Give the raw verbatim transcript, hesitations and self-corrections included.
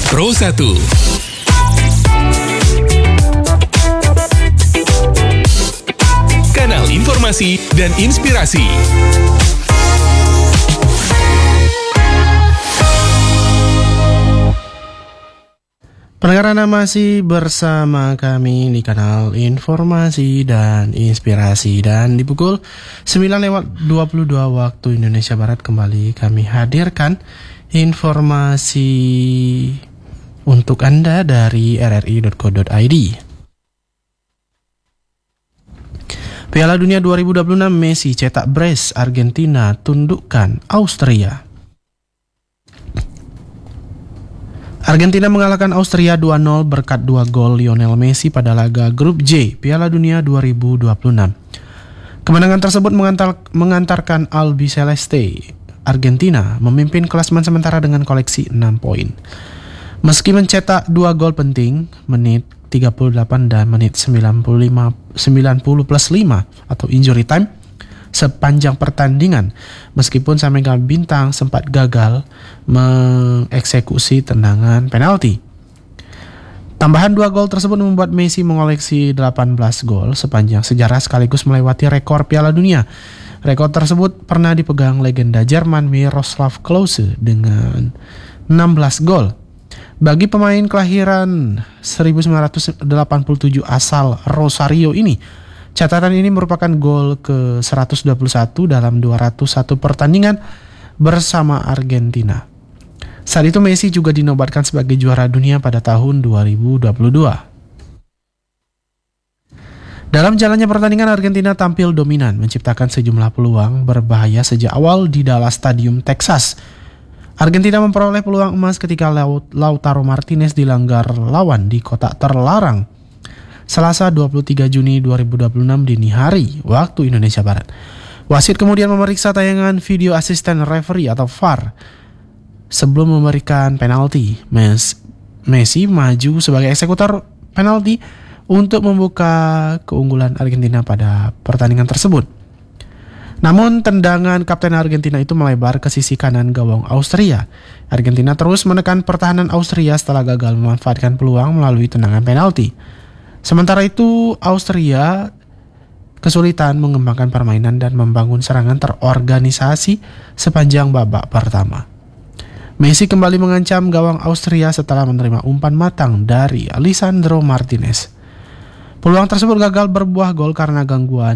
Pro satu. Kanal informasi dan inspirasi. Pendengar, Anda masih bersama kami di kanal informasi dan inspirasi, dan di pukul sembilan lewat dua puluh dua waktu Indonesia Barat kembali kami hadirkan informasi untuk Anda dari r r i dot co dot i d. Piala Dunia dua ribu dua puluh enam, Messi cetak brace, Argentina tundukkan Austria. Argentina mengalahkan Austria dua nol berkat dua gol Lionel Messi pada laga grup J Piala Dunia dua ribu dua puluh enam. Kemenangan tersebut mengantar, mengantarkan Albiceleste Argentina memimpin klasemen sementara dengan koleksi enam poin. Meski mencetak dua gol penting menit tiga puluh delapan dan menit sembilan puluh lima, sembilan puluh plus lima atau injury time sepanjang pertandingan, meskipun sang mega bintang sempat gagal mengeksekusi tendangan penalti. Tambahan dua gol tersebut membuat Messi mengoleksi delapan belas gol sepanjang sejarah sekaligus melewati rekor Piala Dunia. Rekor tersebut pernah dipegang legenda Jerman Miroslav Klose dengan enam belas gol. Bagi pemain kelahiran seribu sembilan ratus delapan puluh tujuh asal Rosario ini, catatan ini merupakan gol ke seratus dua puluh satu dalam dua ratus satu pertandingan bersama Argentina. Saat itu Messi juga dinobatkan sebagai juara dunia pada tahun dua ribu dua puluh dua. Dalam jalannya pertandingan, Argentina tampil dominan, menciptakan sejumlah peluang berbahaya sejak awal di Dallas Stadium, Texas. Argentina memperoleh peluang emas ketika Lautaro Martinez dilanggar lawan di kotak terlarang Selasa dua puluh tiga Juni dua ribu dua puluh enam dini hari waktu Indonesia Barat. Wasit kemudian memeriksa tayangan video asisten referee atau V A R sebelum memberikan penalti. Messi maju sebagai eksekutor penalti untuk membuka keunggulan Argentina pada pertandingan tersebut. Namun tendangan kapten Argentina itu melebar ke sisi kanan gawang Austria. Argentina terus menekan pertahanan Austria setelah gagal memanfaatkan peluang melalui tendangan penalti. Sementara itu, Austria kesulitan mengembangkan permainan dan membangun serangan terorganisasi sepanjang babak pertama. Messi kembali mengancam gawang Austria setelah menerima umpan matang dari Lisandro Martinez. Peluang tersebut gagal berbuah gol karena gangguan